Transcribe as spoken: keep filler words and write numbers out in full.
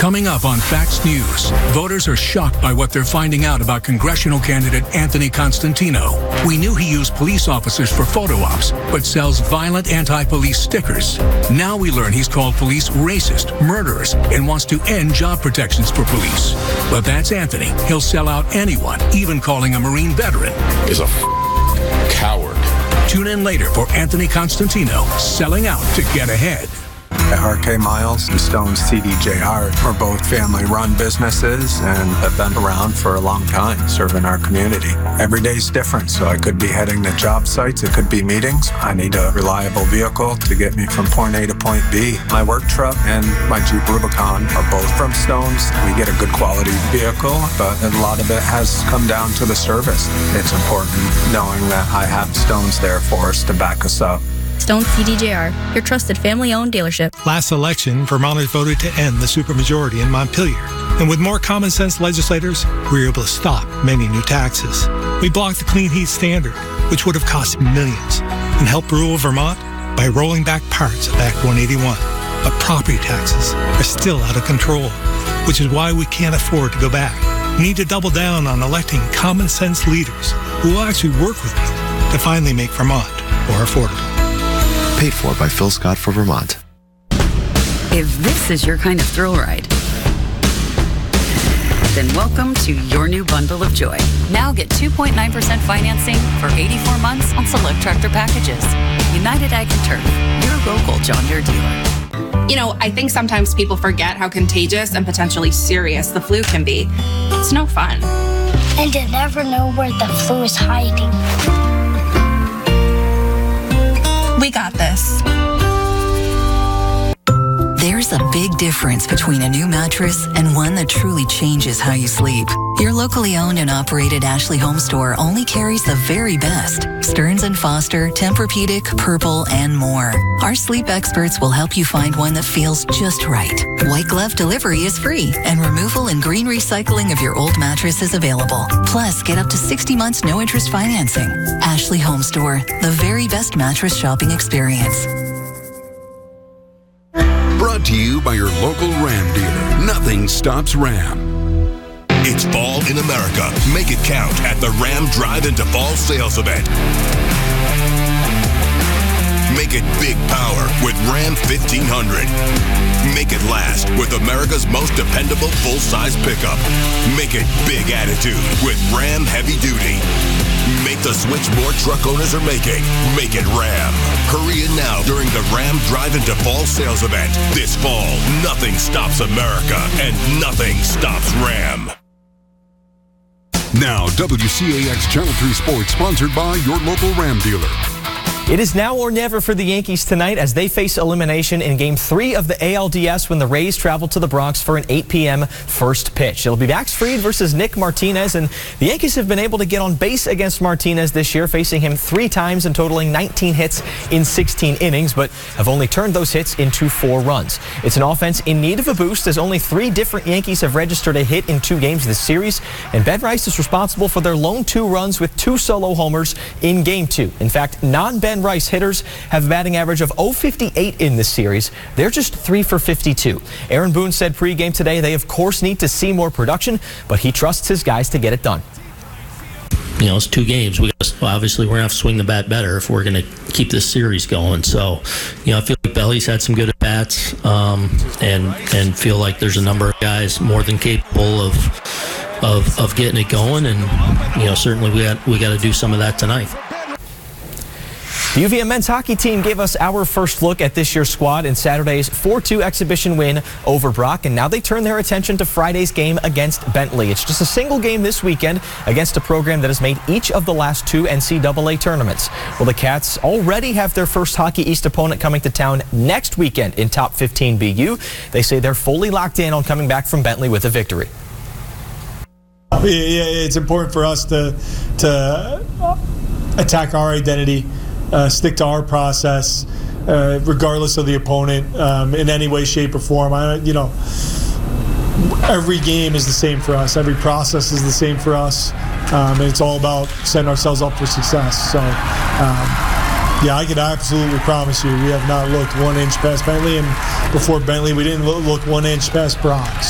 Coming up on Fax News, voters are shocked by what they're finding out about congressional candidate Anthony Constantino. We knew he used police officers for photo ops, but sells violent anti-police stickers. Now we learn he's called police racist, murderers, and wants to end job protections for police. But that's Anthony. He'll sell out anyone, even calling a Marine veteran is a f- coward. Tune in later for Anthony Constantino selling out to get ahead. R K Miles and Stone C D J R are both family-run businesses and have been around for a long time, serving our community. Every day's different, so I could be heading to job sites, it could be meetings. I need a reliable vehicle to get me from point A to point B. My work truck and my Jeep Rubicon are both from Stones. We get a good quality vehicle, but a lot of it has come down to the service. It's important knowing that I have Stones there for us to back us up. Stone C D J R, your trusted family-owned dealership. Last election, Vermonters voted to end the supermajority in Montpelier. And with more common sense legislators, we were able to stop many new taxes. We blocked the clean heat standard, which would have cost millions, and helped rural Vermont by rolling back parts of Act one eighty-one. But property taxes are still out of control, which is why we can't afford to go back. We need to double down on electing common sense leaders who will actually work with me to finally make Vermont more affordable. Paid for by Phil Scott for Vermont. If this is your kind of thrill ride, then welcome to your new bundle of joy. Now get two point nine percent financing for eighty-four months on select tractor packages. United Ag and Turf, your local John Deere dealer. You know, I think sometimes people forget how contagious and potentially serious the flu can be. It's no fun. And to never know where the flu is hiding. We got this. There's a big difference between a new mattress and one that truly changes how you sleep. Your locally owned and operated Ashley Home Store only carries the very best. Stearns and Foster, Tempur-Pedic, Purple, and more. Our sleep experts will help you find one that feels just right. White glove delivery is free, and removal and green recycling of your old mattress is available. Plus, get up to sixty months no-interest financing. Ashley Home Store, the very best mattress shopping experience. Brought to you by your local Ram dealer. Nothing stops Ram. It's fall in America. Make it count at the Ram Drive into Fall sales event. Make it big power with Ram fifteen hundred. Make it last with America's most dependable full-size pickup. Make it big attitude with Ram Heavy Duty. Make the switch more truck owners are making. Make it Ram. Hurry in now during the Ram Drive into Fall sales event. This fall, nothing stops America and nothing stops Ram. Now, W C A X Channel three Sports, sponsored by your local Ram dealer. It is now or never for the Yankees tonight as they face elimination in Game three of the A L D S when the Rays travel to the Bronx for an eight p.m. first pitch. It'll be Max Fried versus Nick Martinez, and the Yankees have been able to get on base against Martinez this year, facing him three times and totaling nineteen hits in sixteen innings, but have only turned those hits into four runs. It's an offense in need of a boost as only three different Yankees have registered a hit in two games this series, and Ben Rice is responsible for their lone two runs with two solo homers in Game two. In fact, non-Ben Rice hitters have a batting average of oh fifty-eight in this series. They're just three for fifty-two. Aaron Boone said pregame today they of course need to see more production, but he trusts his guys to get it done. You know, it's two games. We gotta, obviously we're going to have to swing the bat better if we're going to keep this series going. So, you know, I feel like Belly's had some good at-bats um, and, and feel like there's a number of guys more than capable of, of, of getting it going. And, you know, certainly we got, we got to do some of that tonight. The U V M men's hockey team gave us our first look at this year's squad in Saturday's four two exhibition win over Brock, and now they turn their attention to Friday's game against Bentley. It's just a single game this weekend against a program that has made each of the last two N C double A tournaments. Well, the Cats already have their first Hockey East opponent coming to town next weekend in Top fifteen B U. They say they're fully locked in on coming back from Bentley with a victory. Yeah, yeah, it's important for us to, to attack our identity. Uh, stick to our process, uh, regardless of the opponent, um, in any way, shape, or form. I, you know, every game is the same for us. Every process is the same for us, um, and it's all about setting ourselves up for success. So, um, yeah, I can absolutely promise you, we have not looked one inch past Bentley, and before Bentley, we didn't look one inch past Brock.